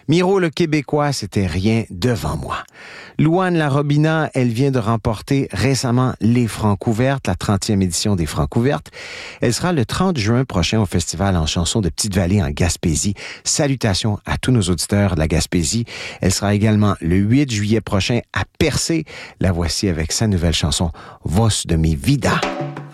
Miro le Québécois, c'était rien devant moi. Louane Larobina, elle vient de remporter récemment les Francouvertes, la 30e édition des Francouvertes. Elle sera le 30 juin prochain au Festival en chansons de Petite-Vallée en Gaspésie. Salutations à tous nos auditeurs de la Gaspésie. Elle sera également le 8 juillet prochain à Percé. La voici avec sa nouvelle chanson « Vos de mi vida ».